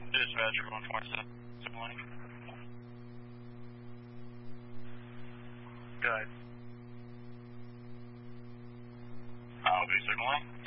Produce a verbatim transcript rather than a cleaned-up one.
Dispatcher one twenty-seven, signaling. Go ahead. I'll be signaling.